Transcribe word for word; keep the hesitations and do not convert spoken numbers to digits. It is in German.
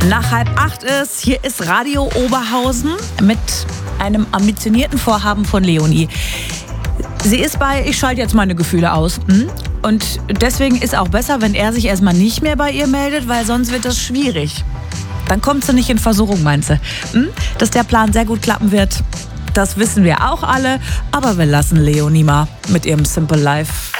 Nach halb acht ist, hier ist Radio Oberhausen mit einem ambitionierten Vorhaben von Leonie. Sie ist bei, ich schalte jetzt meine Gefühle aus. Hm? Und deswegen ist auch besser, wenn er sich erstmal nicht mehr bei ihr meldet, weil sonst wird das schwierig. Dann kommt sie nicht in Versuchung, meinst du? Hm? Dass der Plan sehr gut klappen wird, das wissen wir auch alle. Aber wir lassen Leonie mal mit ihrem Simple Life